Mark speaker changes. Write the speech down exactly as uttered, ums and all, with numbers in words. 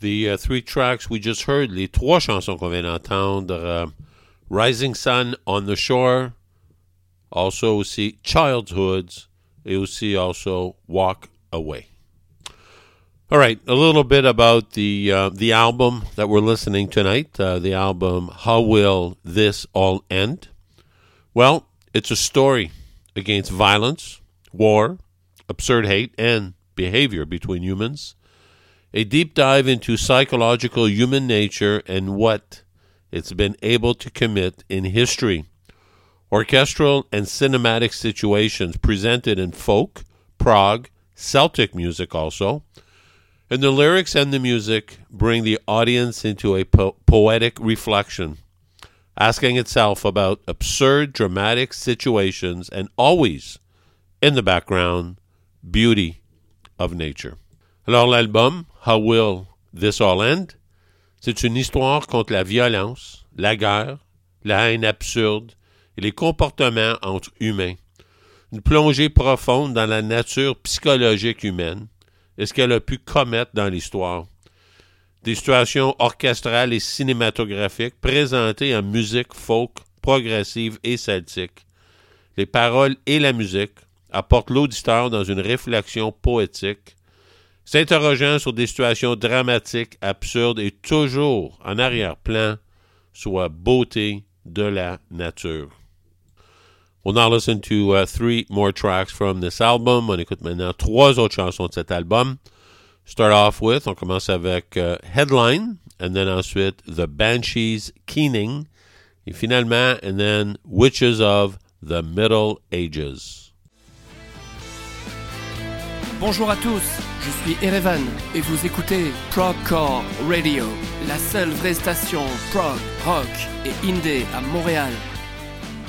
Speaker 1: The uh, three tracks we just heard, les trois chansons qu'on vient d'entendre, uh, Rising Sun on the Shore, also aussi Childhoods, et aussi also Walk Away. All right, a little bit about the uh, the album that we're listening tonight, uh, the album How Will This All End? Well, it's a story against violence, war, absurd hate, and behavior between humans. A deep dive into psychological human nature and what it's been able to commit in history. Orchestral and cinematic situations presented in folk, prog, Celtic music also. And the lyrics and the music bring the audience into a po- poetic reflection, asking itself about absurd, dramatic situations and always, in the background, beauty of nature. Alors l'album, How Will This All End? C'est une histoire contre la violence, la guerre, la haine absurde et les comportements entre humains. Une plongée profonde dans la nature psychologique humaine et ce qu'elle a pu commettre dans l'histoire. Des situations orchestrales et cinématographiques présentées en musique folk, progressive et celtique. Les paroles et la musique apportent l'auditeur dans une réflexion poétique, s'interrogeant sur des situations dramatiques, absurdes et toujours en arrière-plan, soit beauté de la nature. We'll now listen to uh, three more tracks from this album. On écoute maintenant trois autres chansons de cet album. Start off with, on commence avec uh, Headline, and then ensuite The Banshees Keening, et finalement, and then Witches of the Middle Ages.
Speaker 2: Bonjour à tous, je suis Erevan et vous écoutez Progcore Radio, la seule vraie station prog, rock et indé à Montréal.